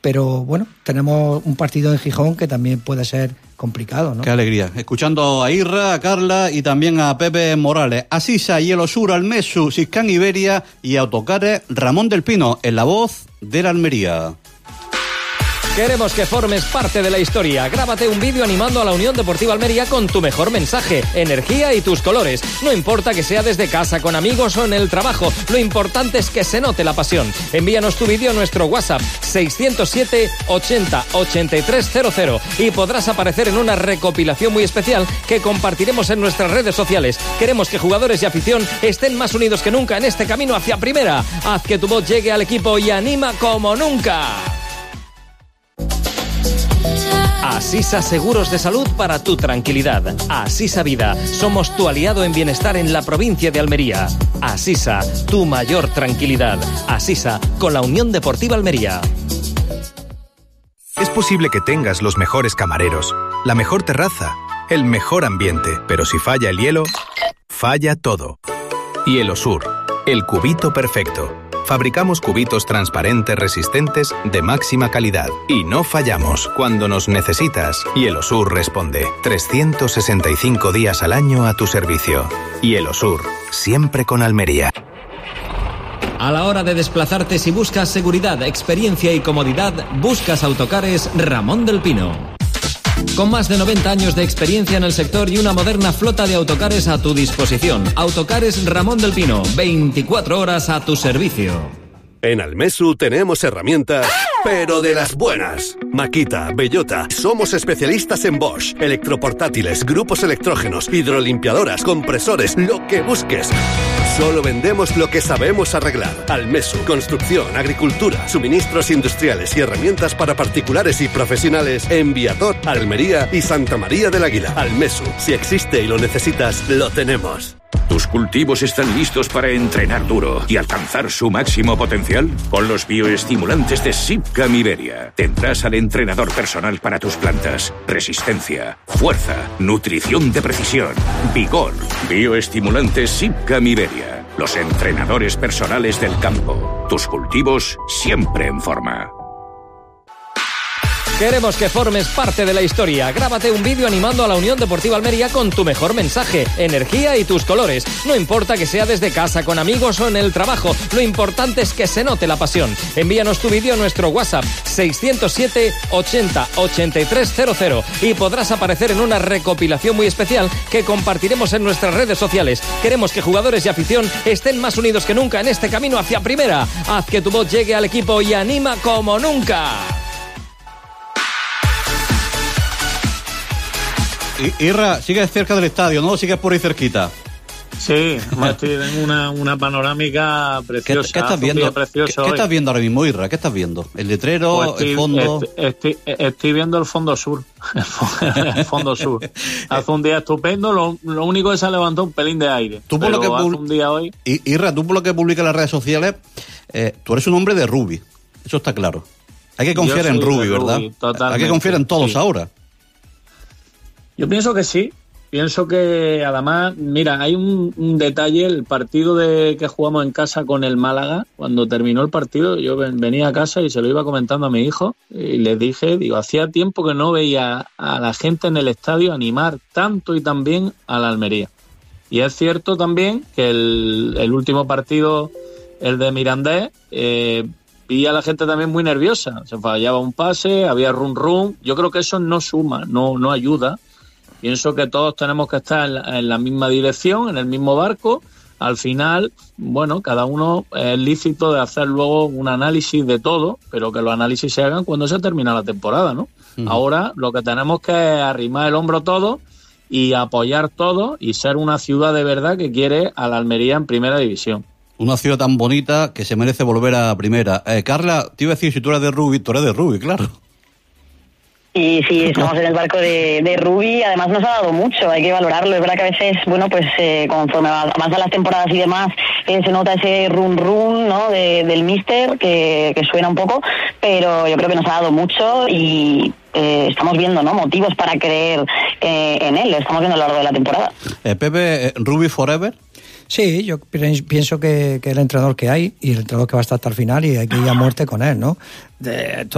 pero bueno, tenemos un partido en Gijón que también puede ser complicado, ¿no? Qué alegría. Escuchando a Irra, a Carla y también a Pepe Morales. Asisa, Hielo Sur, Almesu, Siscán Iberia y Autocares Ramón del Pino, en la voz de la Almería. Queremos que formes parte de la historia. Grábate un vídeo animando a la Unión Deportiva Almería con tu mejor mensaje, energía y tus colores. No importa que sea desde casa, con amigos o en el trabajo. Lo importante es que se note la pasión. Envíanos tu vídeo a nuestro WhatsApp 607 80 8300 y podrás aparecer en una recopilación muy especial que compartiremos en nuestras redes sociales. Queremos que jugadores y afición estén más unidos que nunca en este camino hacia primera. Haz que tu voz llegue al equipo y anima como nunca. Asisa Seguros de Salud para tu tranquilidad. Asisa Vida. Somos tu aliado en bienestar en la provincia de Almería. Asisa, tu mayor tranquilidad. Asisa, con la Unión Deportiva Almería. Es posible que tengas los mejores camareros, la mejor terraza, el mejor ambiente, pero si falla el hielo, falla todo. Hielo Sur, el cubito perfecto. Fabricamos cubitos transparentes resistentes de máxima calidad. Y no fallamos. Cuando nos necesitas, Hielo Sur responde. 365 días al año a tu servicio. Hielo Sur, siempre con Almería. A la hora de desplazarte, si buscas seguridad, experiencia y comodidad, buscas Autocares Ramón del Pino. Con más de 90 años de experiencia en el sector y una moderna flota de autocares a tu disposición. Autocares Ramón del Pino, 24 horas a tu servicio. En Almesu tenemos herramientas, pero de las buenas. Makita, Bellota, somos especialistas en Bosch, electroportátiles, grupos electrógenos, hidrolimpiadoras, compresores, lo que busques. Solo vendemos lo que sabemos arreglar. Almesu, construcción, agricultura, suministros industriales y herramientas para particulares y profesionales en Viator, Almería y Santa María del Águila. Almesu, si existe y lo necesitas, lo tenemos. ¿Tus cultivos están listos para entrenar duro y alcanzar su máximo potencial? Con los bioestimulantes de Sipcam Iberia tendrás al entrenador personal para tus plantas. Resistencia, fuerza, nutrición de precisión, vigor. Bioestimulantes Sipcam Iberia. Los entrenadores personales del campo. Tus cultivos siempre en forma. Queremos que formes parte de la historia. Grábate un vídeo animando a la Unión Deportiva Almería con tu mejor mensaje, energía y tus colores. No importa que sea desde casa, con amigos o en el trabajo. Lo importante es que se note la pasión. Envíanos tu vídeo a nuestro WhatsApp 607 80 8300 y podrás aparecer en una recopilación muy especial que compartiremos en nuestras redes sociales. Queremos que jugadores y afición estén más unidos que nunca en este camino hacia primera. Haz que tu voz llegue al equipo y anima como nunca. Irra, sigues cerca del estadio, ¿no? Sigues por ahí cerquita. Sí, estoy en una panorámica preciosa. ¿Qué estás viendo? ¿Qué estás viendo ahora mismo, Irra? ¿Qué estás viendo? ¿El letrero? Pues ¿el fondo? Estoy viendo el fondo sur. El fondo sur. Hace un día estupendo, lo único que se ha levantado un pelín de aire. Tú por lo que hace un día hoy. Irra, tú por lo que publicas en las redes sociales, tú eres un hombre de Rubi. Eso está claro. Hay que confiar en Rubi, ¿verdad? Hay que confiar en todos ahora. Yo pienso que sí. Pienso que además, mira, hay un detalle, el partido que jugamos en casa con el Málaga, cuando terminó el partido, yo venía a casa y se lo iba comentando a mi hijo y le dije, hacía tiempo que no veía a la gente en el estadio animar tanto y tan bien a la Almería. Y es cierto también que el último partido, el de Mirandés, vi a la gente también muy nerviosa, se fallaba un pase, había run. Yo creo que eso no suma, no ayuda. Pienso que todos tenemos que estar en la misma dirección, en el mismo barco. Al final, bueno, cada uno es lícito de hacer luego un análisis de todo, pero que los análisis se hagan cuando se termina la temporada, ¿no? Ahora lo que tenemos que es arrimar el hombro todos y apoyar todo y ser una ciudad de verdad que quiere a la Almería en primera división. Una ciudad tan bonita que se merece volver a primera. Carla, te iba a decir, si tú eres de Rubi, claro. Y sí, estamos en el barco de Rubi, además nos ha dado mucho, hay que valorarlo. Es verdad que a veces, bueno, pues conforme avanzan las temporadas y demás, se nota ese run, ¿no?, del míster, que suena un poco, pero yo creo que nos ha dado mucho y estamos viendo, ¿no?, motivos para creer en él, lo estamos viendo a lo largo de la temporada. Pepe, ¿Rubi forever? Sí, yo pienso que es el entrenador que hay y el entrenador que va a estar hasta el final y hay que ir a muerte con él, ¿no?